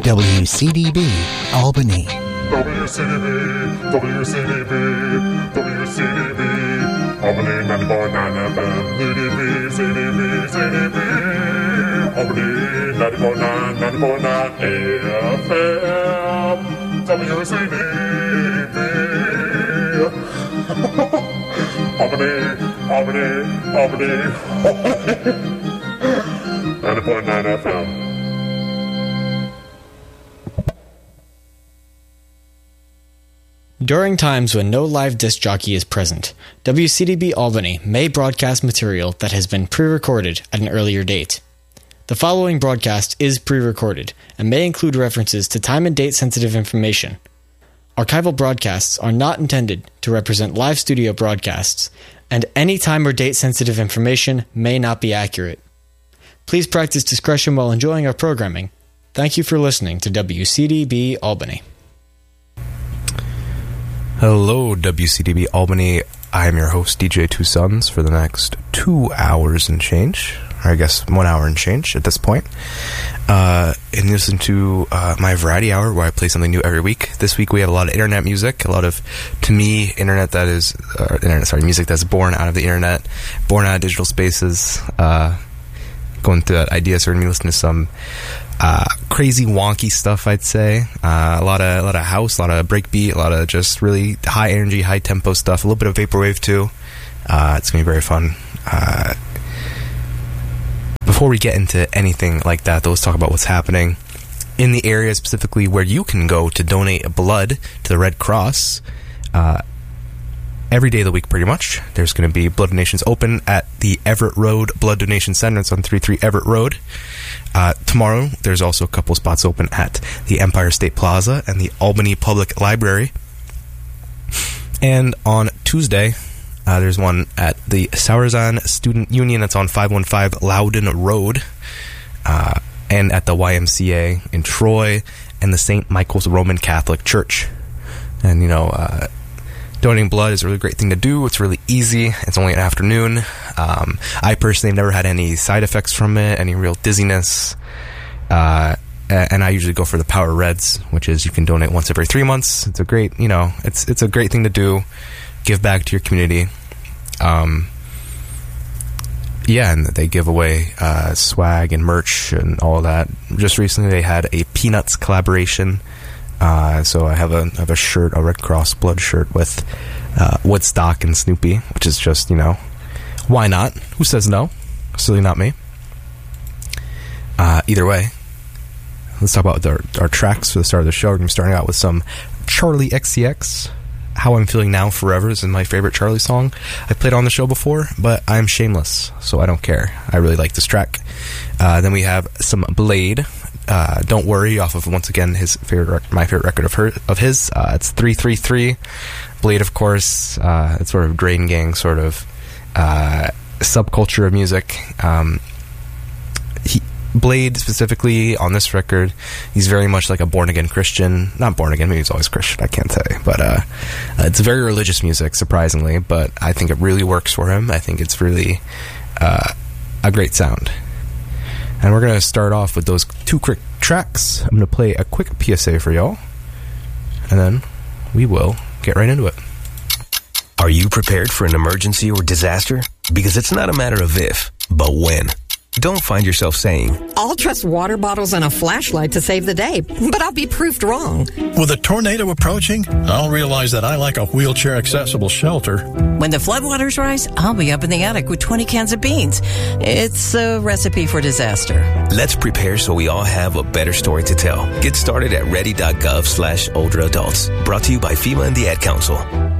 WCDB Albany. WCDB, Albany 94.9 FM, CDB, Albany 94.9, 94.9 AFM, WCDB, Albany, 94.9 FM. During times when no live disc jockey is present, WCDB Albany may broadcast material that has been pre-recorded at an earlier date. The following broadcast is pre-recorded and may include references to time and date sensitive information. Archival broadcasts are not intended to represent live studio broadcasts, and any time or date sensitive information may not be accurate. Please practice discretion while enjoying our programming. Thank you for listening to WCDB Albany. Hello, WCDB Albany. I am your host, DJ Two Sons, for the next 2 hours and change. Or I guess 1 hour and change at this point. And listen to my variety hour where I play something new every week. This week we have a lot of internet music, a lot of, to me, music that's born out of the internet, born out of digital spaces. Going through that idea, so we're going to listen to some crazy wonky stuff, I'd say. A lot of house, a lot of breakbeat, a lot of just really high energy, high tempo stuff. A little bit of vaporwave too. It's gonna be very fun. Before we get into anything like that, though, let's talk about what's happening in the area, specifically where you can go to donate blood to the Red Cross. Every day of the week, pretty much. There's going to be blood donations open at the Everett Road Blood Donation Center. It's on 33 Everett Road. Tomorrow, there's also a couple spots open at the Empire State Plaza and the Albany Public Library. And on Tuesday, there's one at the Sauerzahn Student Union. That's on 515 Loudon Road. And at the YMCA in Troy and the St. Michael's Roman Catholic Church. And, donating blood is a really great thing to do. It's really easy. It's only an afternoon. I personally have never had any side effects from it, any real dizziness. And I usually go for the Power Reds, which is you can donate once every 3 months. It's a great, it's a great thing to do. Give back to your community. And they give away swag and merch and all of that. Just recently they had a Peanuts collaboration. So I have a shirt, a Red Cross blood shirt with Woodstock and Snoopy, which is just, why not? Who says no? Certainly not me. Either way, let's talk about our tracks for the start of the show. We're going to be starting out with some Charlie XCX. How I'm Feeling Now Forever is my favorite Charlie song. I played on the show before, but I'm shameless, so I don't care. I really like this track. Then we have some Blade. Don't Worry, off of, once again, my favorite record of his. It's 333. Blade, of course, it's sort of Drain Gang sort of subculture of music. Blade, specifically, on this record, he's very much like a born-again Christian. Not born-again, maybe he's always Christian, I can't say. But it's very religious music, surprisingly, but I think it really works for him. I think it's really a great sound. And we're going to start off with those two quick tracks. I'm going to play a quick PSA for y'all, and then we will get right into it. Are you prepared for an emergency or disaster? Because it's not a matter of if, but when. Don't find yourself saying, I'll trust water bottles and a flashlight to save the day, but I'll be proved wrong. With a tornado approaching, I'll realize that I like a wheelchair-accessible shelter. When the floodwaters rise, I'll be up in the attic with 20 cans of beans. It's a recipe for disaster. Let's prepare so we all have a better story to tell. Get started at ready.gov/older adults. Brought to you by FEMA and the Ad Council.